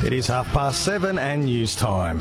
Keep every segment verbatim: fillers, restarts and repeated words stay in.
It is half past seven and news time.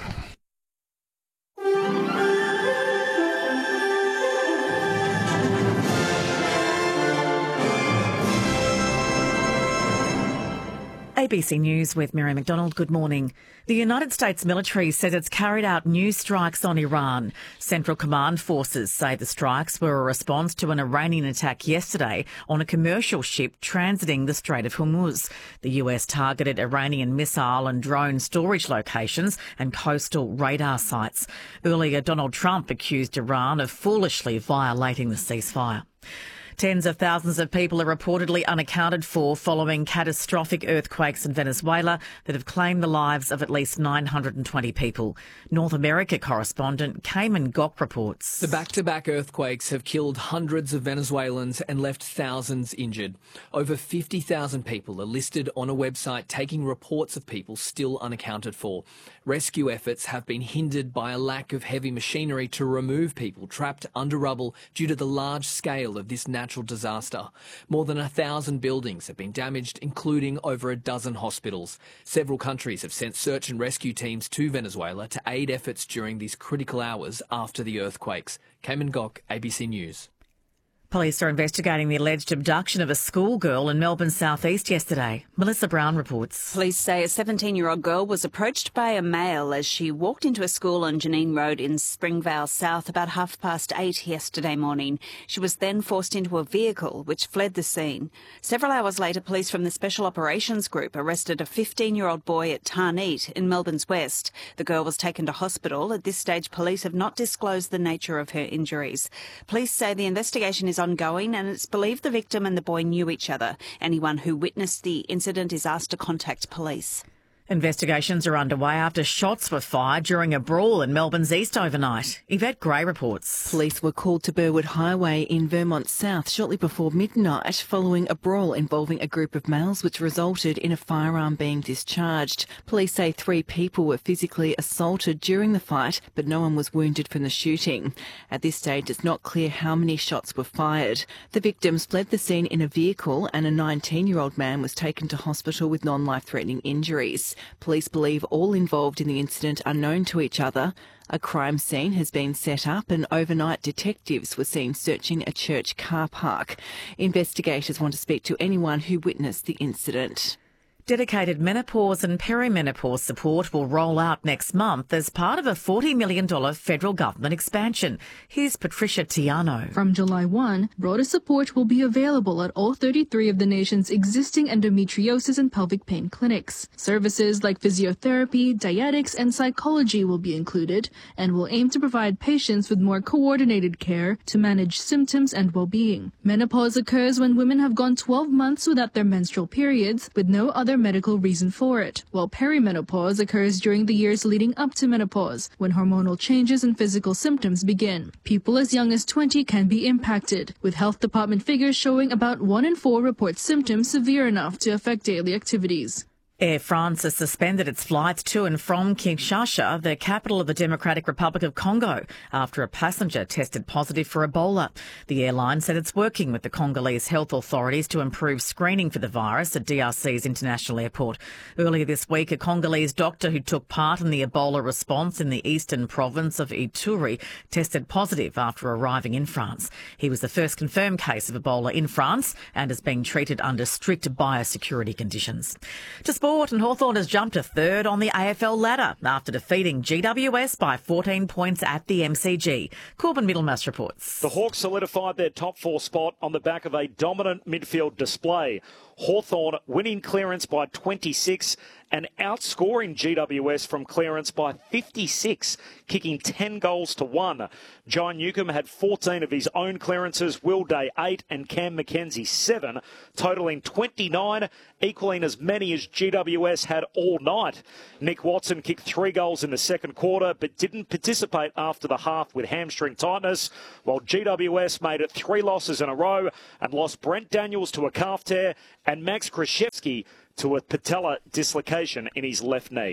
A B C News with Mary McDonald. Good morning. The United States military says it's carried out new strikes on Iran. Central Command forces say the strikes were a response to an Iranian attack yesterday on a commercial ship transiting the Strait of Hormuz. The U S targeted Iranian missile and drone storage locations and coastal radar sites. Earlier, Donald Trump accused Iran of foolishly violating the ceasefire. Tens of thousands of people are reportedly unaccounted for following catastrophic earthquakes in Venezuela that have claimed the lives of at least nine hundred twenty people. North America correspondent Cayman Gok reports. The back-to-back earthquakes have killed hundreds of Venezuelans and left thousands injured. Over fifty thousand people are listed on a website taking reports of people still unaccounted for. Rescue efforts have been hindered by a lack of heavy machinery to remove people trapped under rubble due to the large scale of this natural disaster. More than a thousand buildings have been damaged, including over a dozen hospitals. Several countries have sent search and rescue teams to Venezuela to aid efforts during these critical hours after the earthquakes. Cayman Gok, A B C News. Police are investigating the alleged abduction of a schoolgirl in Melbourne's southeast yesterday. Melissa Brown reports. Police say a seventeen-year-old girl was approached by a male as she walked into a school on Janine Road in Springvale South about half past eight yesterday morning. She was then forced into a vehicle which fled the scene. Several hours later, police from the Special Operations Group arrested a fifteen-year-old boy at Tarneet in Melbourne's west. The girl was taken to hospital. At this stage, police have not disclosed the nature of her injuries. Police say the investigation is ongoing and it's believed the victim and the boy knew each other. Anyone who witnessed the incident is asked to contact police. Investigations are underway after shots were fired during a brawl in Melbourne's east overnight. Yvette Gray reports. Police were called to Burwood Highway in Vermont South shortly before midnight following a brawl involving a group of males which resulted in a firearm being discharged. Police say three people were physically assaulted during the fight, but no one was wounded from the shooting. At this stage, it's not clear how many shots were fired. The victims fled the scene in a vehicle and a nineteen-year-old man was taken to hospital with non-life-threatening injuries. Police believe all involved in the incident are known to each other. A crime scene has been set up and overnight detectives were seen searching a church car park. Investigators want to speak to anyone who witnessed the incident. Dedicated menopause and perimenopause support will roll out next month as part of a forty million dollars federal government expansion. Here's Patricia Tiano. From July first, broader support will be available at all thirty-three of the nation's existing endometriosis and pelvic pain clinics. Services like physiotherapy, dietetics, and psychology will be included and will aim to provide patients with more coordinated care to manage symptoms and well-being. Menopause occurs when women have gone twelve months without their menstrual periods with no other medical reason for it, while perimenopause occurs during the years leading up to menopause, when hormonal changes and physical symptoms begin. People as young as twenty can be impacted, with health department figures showing about one in four report symptoms severe enough to affect daily activities. Air France has suspended its flights to and from Kinshasa, the capital of the Democratic Republic of Congo, after a passenger tested positive for Ebola. The airline said it's working with the Congolese health authorities to improve screening for the virus at D R C's international airport. Earlier this week, a Congolese doctor who took part in the Ebola response in the eastern province of Ituri tested positive after arriving in France. He was the first confirmed case of Ebola in France and is being treated under strict biosecurity conditions. To sport, and Hawthorn has jumped to third on the A F L ladder after defeating G W S by fourteen points at the M C G. Corbin Middlemass reports. The Hawks solidified their top four spot on the back of a dominant midfield display. Hawthorn winning clearance by twenty-six and outscoring G W S from clearance by fifty-six, kicking ten goals to one. John Newcomb had fourteen of his own clearances, Will Day eight and Cam McKenzie seven, totalling twenty-nine, equaling as many as G W S had all night. Nick Watson kicked three goals in the second quarter but didn't participate after the half with hamstring tightness, while G W S made it three losses in a row and lost Brent Daniels to a calf tear and Max Krzyzewski to a patella dislocation in his left knee.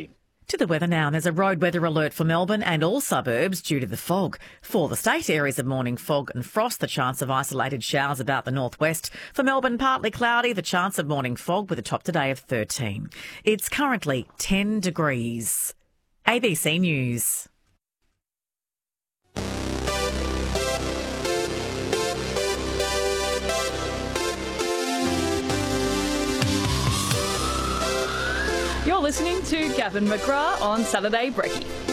To the weather now. There's a road weather alert for Melbourne and all suburbs due to the fog. For the state, areas of morning fog and frost, the chance of isolated showers about the northwest. For Melbourne, partly cloudy, the chance of morning fog with a top today of thirteen. It's currently ten degrees. A B C News. You're listening to Gavin McGrath on Saturday Brekkie.